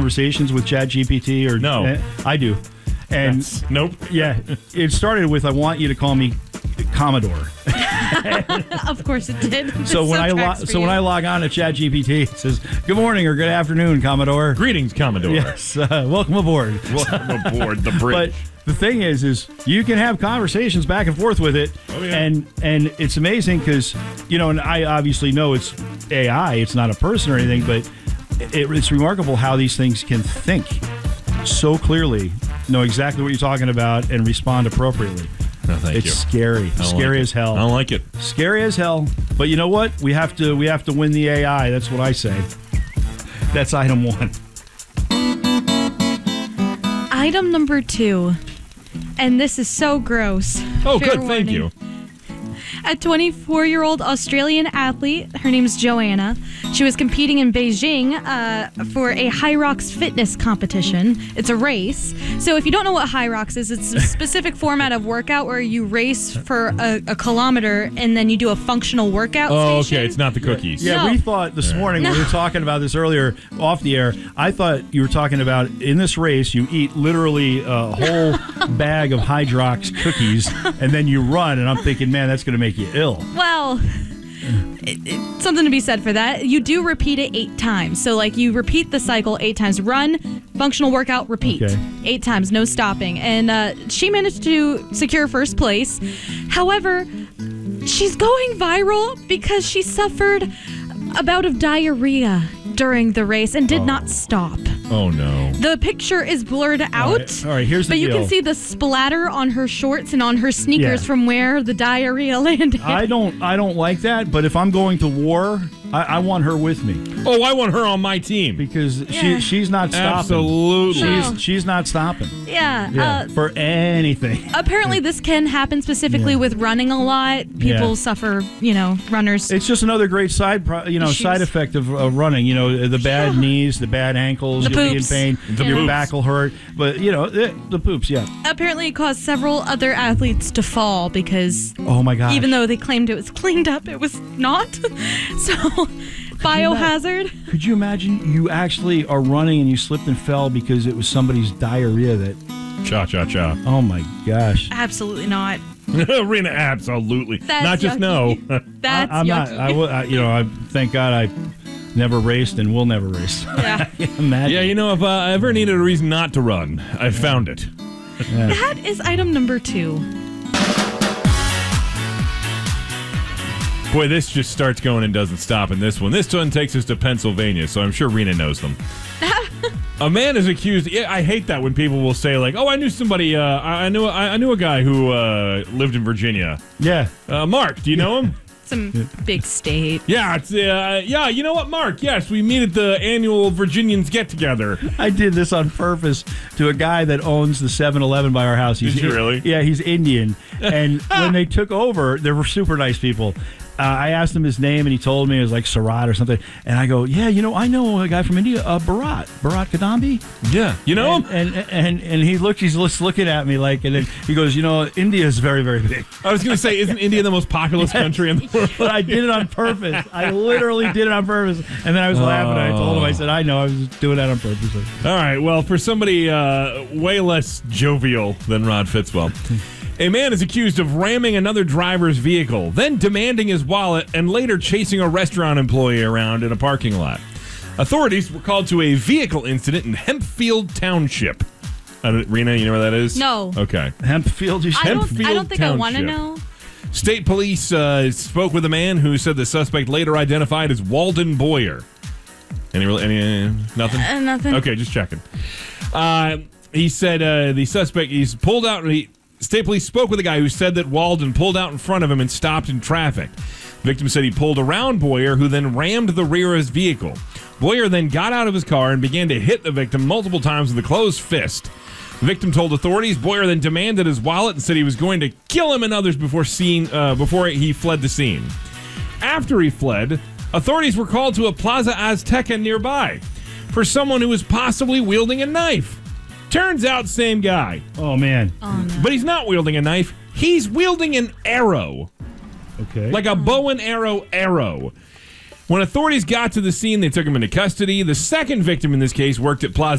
conversations with ChatGPT? Or No. I do. And nope. Yeah, it started with, I want you to call me Commodore. Of course it did. So when I log on to ChatGPT, it says, "Good morning" or "Good afternoon, Commodore." Greetings, Commodore. Yes, welcome aboard. Welcome aboard the bridge. But the thing is you can have conversations back and forth with it, and it's amazing because and I obviously know it's AI, it's not a person or anything, but it's remarkable how these things can think so clearly, know exactly what you're talking about, and respond appropriately. No, thank you. It's scary. Scary as hell. I don't like it. Scary as hell. But you know what? We have to win the AI. That's what I say. That's item 1. Item number 2. And this is so gross. Oh, Fair good. Thank warning. you. A 24-year-old Australian athlete, her name's Joanna. She was competing in Beijing for a High Rocks fitness competition. It's a race. So if you don't know what High Rocks is, it's a specific format of workout where you race for a kilometer and then you do a functional workout station. Okay. It's not the cookies. Yeah, No. we thought this morning, when we were talking about this earlier off the air, I thought you were talking about in this race, you eat literally a whole bag of Hydrox cookies and then you run. And I'm thinking, man, that's going to make you ill. Well, it's something to be said for that. You do repeat it 8 times. So, you repeat the cycle 8 times. Run, functional workout, repeat. Okay. 8 times, no stopping. And she managed to secure first place. However, she's going viral because she suffered a bout of diarrhea during the race and did not stop. Oh, no. The picture is blurred out. All right, here's the But you deal. can see the splatter on her shorts and on her sneakers Yeah. from where the diarrhea landed. I don't like that, but if I'm going to war, I want her with me Oh, I want her on my team. because Yeah. she's not stopping. Absolutely. No. She's not stopping. Yeah. For anything. Apparently, this can happen specifically with running a lot. People Yeah. suffer, runners. It's just another great side effect of running. The bad knees, the bad ankles, The you'll be in poops. pain, The your poops. back will hurt. But the poops, yeah. Apparently, it caused several other athletes to fall because Oh my gosh. even though they claimed it was cleaned up, it was not. So, biohazard. Could you imagine you actually are running and you slipped and fell because it was somebody's diarrhea that? Cha-cha-cha. Oh my gosh. Absolutely not. Rena, absolutely. That's Not just yucky. no. That's I'm not. yucky. I thank God I never raced and will never race. Yeah. Imagine. Yeah, if I ever needed a reason not to run, I found it. That is item number 2. Boy, this just starts going and doesn't stop in this one. This one takes us to Pennsylvania, so I'm sure Rena knows them. A man is accused. Yeah, I hate that when people will say like, "Oh, I knew somebody. I knew a guy who lived in Virginia." Yeah. Mark, do you know him? Some big state. Yeah, it's yeah. You know what, Mark? Yes, we meet at the annual Virginians get together. I did this on purpose to a guy that owns the 7-Eleven by our house. Did you really? Yeah, he's Indian. And when they took over, they were super nice people. I asked him his name, and he told me it was like Sarat or something. And I go, yeah, I know a guy from India, Bharat Kadambi. Yeah, you know him. And he's just looking at me like, and then he goes, India is very, very big. I was going to say, isn't India the most populous country in the world? But I did it on purpose. I literally did it on purpose. And then I was laughing. And I told him, I said, I know, I was doing that on purpose. All right, well, for somebody way less jovial than Rod Fitzwell, a man is accused of ramming another driver's vehicle, then demanding his wallet, and later chasing a restaurant employee around in a parking lot. Authorities were called to a vehicle incident in Hempfield Township. Rena, you know where that is? No. Okay. Hempfield, you said? I don't Hempfield think I want to Township. know. State police spoke with a man who said the suspect later identified as Walden Boyer. Any nothing? Nothing. Okay, just checking. He said the suspect, he's pulled out. State police spoke with a guy who said that Walden pulled out in front of him and stopped in traffic. Victim said he pulled around Boyer, who then rammed the rear of his vehicle. Boyer then got out of his car and began to hit the victim multiple times with a closed fist. The victim told authorities. Boyer then demanded his wallet and said he was going to kill him and others before he fled the scene. After he fled, authorities were called to a Plaza Azteca nearby for someone who was possibly wielding a knife. Turns out, same guy. Oh, man. Oh, no. But he's not wielding a knife. He's wielding an arrow. Okay. Like a bow and arrow. When authorities got to the scene, they took him into custody. The second victim in this case worked at Plaza